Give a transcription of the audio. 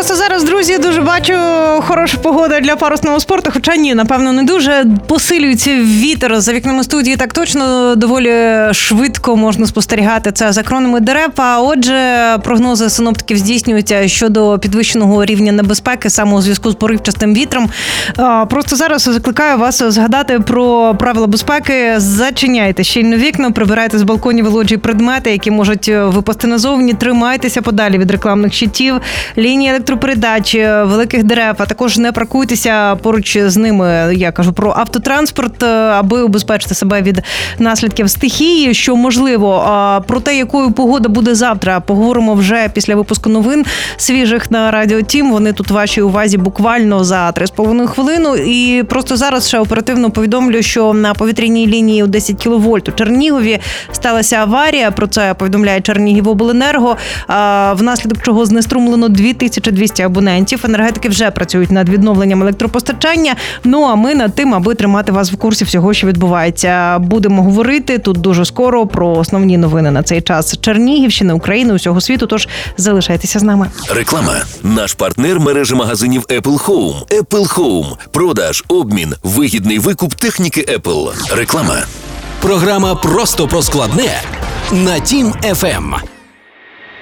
Просто зараз, друзі, дуже бачу хороша погода для парусного спорту, хоча ні, напевно, не дуже. Посилюється вітер за вікнами студії, так точно доволі швидко можна спостерігати це за кронами дерев. А отже, прогнози синоптиків здійснюються щодо підвищеного рівня небезпеки саме у зв'язку з поривчастим вітром. Просто зараз закликаю вас згадати про правила безпеки. Зачиняйте щільно вікна, прибирайте з балконів і лоджій предмети, які можуть випасти назовні, тримайтеся подалі від рекламних щитів, лінії електропередач, великих дерев, а також не паркуйтеся поруч з ними. Я кажу про автотранспорт, аби убезпечити себе від наслідків стихії, що можливо. Про те, якою погода буде завтра, поговоримо вже після випуску новин свіжих на Радіо Тім. Вони тут вашій увазі буквально за 3,5 хвилини. І просто зараз ще оперативно повідомлю, що на повітряній лінії у 10 кВт у Чернігові сталася аварія. Про це повідомляє Чернігівобленерго, внаслідок чого знеструмлено 2200 абонентів. Енергетики вже працюють над відновленням електропостачання. Ну а ми над тим, аби тримати вас в курсі всього, що відбувається. Будемо говорити тут дуже скоро про основні новини на цей час Чернігівщини, України, усього світу, тож залишайтеся з нами. Реклама. Наш партнер – мережа магазинів Apple Home. Apple Home. Продаж, обмін, вигідний викуп техніки Apple. Реклама. Програма «Просто про складне» на Тім FM.